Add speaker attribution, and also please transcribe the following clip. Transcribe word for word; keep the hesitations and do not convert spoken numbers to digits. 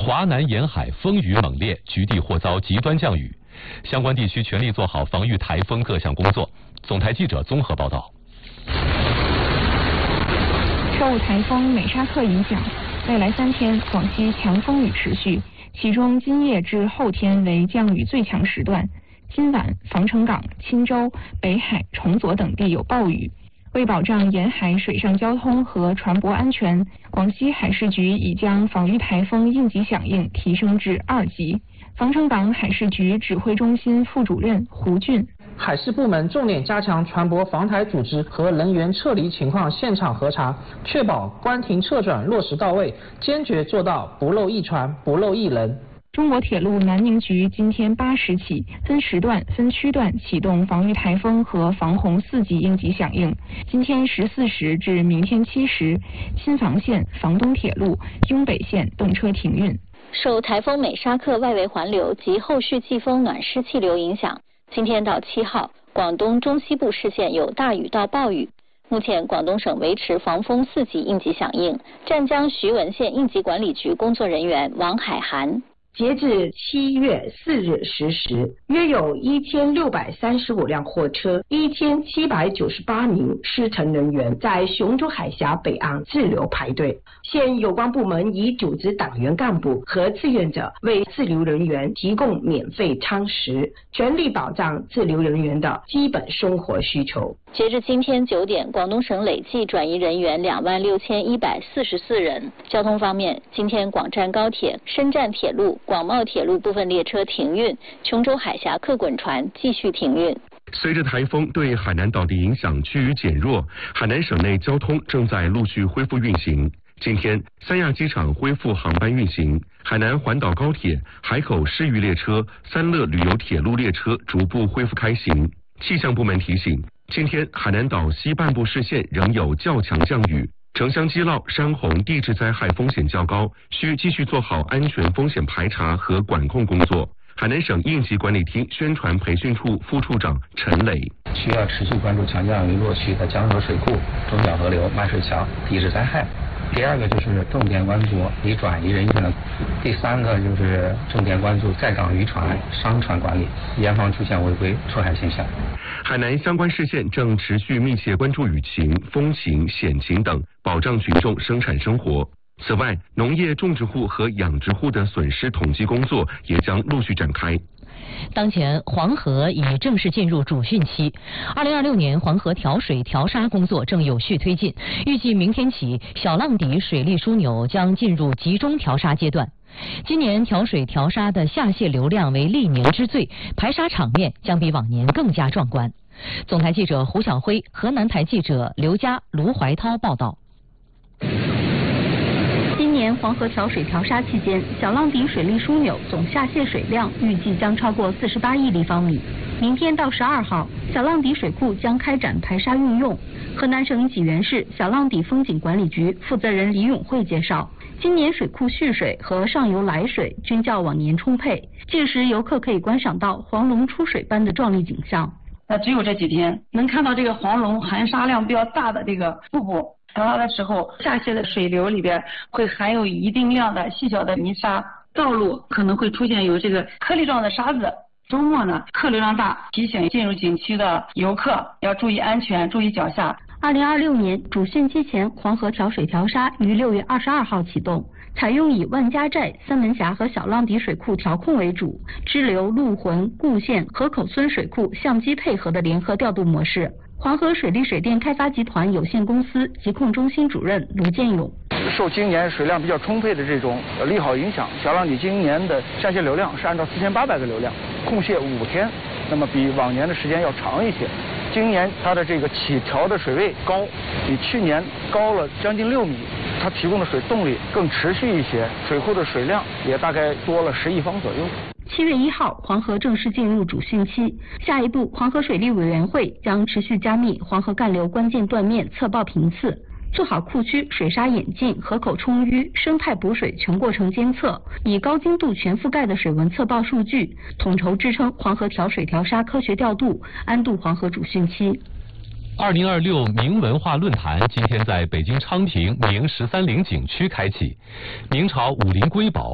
Speaker 1: 华南沿海风雨猛烈，局地或遭极端降雨，相关地区全力做好防御台风各项工作。总台记者综合报道。
Speaker 2: 受台风美沙克影响，未来三天广西强风雨持续，其中今夜至后天为降雨最强时段。今晚防城港、钦州、北海、崇左等地有暴雨。为保障沿海水上交通和船舶安全，广西海事局已将防御台风应急响应提升至二级。防城港海事局指挥中心副主任胡俊。
Speaker 3: 海事部门重点加强船舶防台组织和人员撤离情况现场核查，确保关停撤转落实到位，坚决做到不漏一船、不漏一人。
Speaker 2: 中国铁路南宁局今天八时起分时段、分区段启动防御台风和防洪四级应急响应。今天十四时至明天七时，新房线、房东铁路、雍北线动车停运。
Speaker 4: 受台风美沙克外围环流及后续季风暖湿气流影响，今天到七号，广东中西部市县有大雨到暴雨。目前，广东省维持防风四级应急响应。湛江徐闻县应急管理局工作人员王海涵。
Speaker 5: 截至七月四日十时，约有一千六百三十五辆货车、一千七百九十八名施乘人员在雄州海峡北岸滞留排队。现有关部门已组织党员干部和志愿者为滞留人员提供免费餐食，全力保障滞留人员的基本生活需求。
Speaker 4: 截至今天九点，广东省累计转移人员两万六千一百四十四人。交通方面，今天广湛高铁、深湛铁路、广茂铁路部分列车停运，琼州海峡客滚船继续停运。
Speaker 1: 随着台风对海南岛的影响趋于减弱，海南省内交通正在陆续恢复运行。今天，三亚机场恢复航班运行，海南环岛高铁、海口市域列车、三乐旅游铁路列车逐步恢复开行。气象部门提醒，今天海南岛西半部市县仍有较强降雨，城乡基涝、山洪地质灾害风险较高，需继续做好安全风险排查和管控工作。海南省应急管理厅宣传培训处副处长陈磊：
Speaker 6: 需要持续关注强降雨落区的江河水库、中小河流、漫水桥、地质灾害。第二个就是重点关注已转移人员，第三个就是重点关注在港渔船、商船管理，严防出现违规出海现象。
Speaker 1: 海南相关市县正持续密切关注雨情、风情、险情等，保障群众生产生活。此外，农业种植户和养殖户的损失统计工作也将陆续展开。
Speaker 7: 当前黄河已正式进入主汛期，二零二六年黄河调水调沙工作正有序推进，预计明天起小浪底水利枢纽将进入集中调沙阶段。今年调水调沙的下泄流量为历年之最，排沙场面将比往年更加壮观。总台记者胡晓辉，河南台记者刘佳、卢怀涛报道。
Speaker 2: 今年黄河调水调沙期间，小浪底水利枢纽总下泄水量预计将超过四十八亿立方米。明天到十二号，小浪底水库将开展排沙运用。河南省济源市小浪底风景管理局负责人李永慧介绍，今年水库蓄水和上游来水均较往年充沛，届时游客可以观赏到黄龙出水般的壮丽景象。
Speaker 8: 那只有这几天能看到这个黄龙含沙量比较大的这个瀑布。调沙的时候，下泄的水流里边会含有一定量的细小的泥沙，道路可能会出现有这个颗粒状的沙子。周末呢，客流量大，提醒进入景区的游客要注意安全，注意脚下。
Speaker 2: 二零二六年主汛期前，黄河调水调沙于六月二十二号启动，采用以万家寨、三门峡和小浪底水库调控为主，支流、陆浑、固县、河口村水库相机配合的联合调度模式。黄河水利水电开发集团有限公司疾控中心主任卢建勇：
Speaker 9: 受今年水量比较充沛的这种利好影响，小浪底今年的下泄流量是按照四千八百个流量，控泄五天，那么比往年的时间要长一些。今年它的这个起调的水位高，比去年高了将近六米，它提供的水动力更持续一些，水库的水量也大概多了十亿方左右。
Speaker 2: 七月一号，黄河正式进入主汛期。下一步，黄河水利委员会将持续加密黄河干流关键断面测报频次，做好库区水沙演进、河口充淤、生态补水全过程监测，以高精度全覆盖的水文测报数据，统筹支撑黄河调水调沙科学调度，安度黄河主汛期。
Speaker 1: 二零二六明文化论坛今天在北京昌平明十三陵景区开启，明朝武林瑰宝